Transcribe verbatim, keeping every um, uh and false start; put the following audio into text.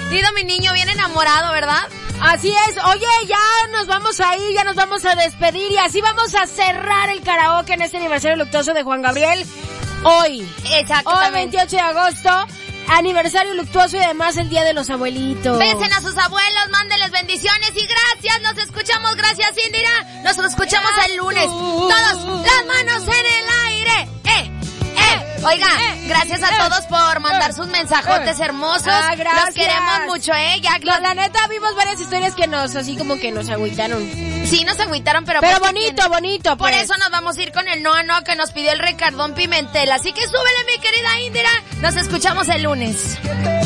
Dido, mi niño, bien enamorado, ¿verdad? Así es. Oye, ya nos vamos a ir, ya nos vamos a despedir y así vamos a cerrar el karaoke en este aniversario luctuoso de Juan Gabriel. Hoy. Exactamente. Hoy, veintiocho de agosto, aniversario luctuoso y además el Día de los Abuelitos. Besen a sus abuelos, mándenles bendiciones y gracias. Nos escuchamos, gracias, Indira. Nos escuchamos el lunes. Todos, las manos en el aire. ¡Eh! ¡Eh! Oiga, gracias a todos por mandar sus mensajotes hermosos. Ah, gracias. Los queremos mucho, ¿eh? Ya, La, la neta, vimos varias historias que nos, así como que nos agüitaron. Sí, nos agüitaron, pero... Pero pues, bonito, ¿quién? bonito, Por pues. eso nos vamos a ir con el no a no que nos pidió el Ricardón Pimentel. Así que súbele, mi querida Indira. Nos escuchamos el lunes.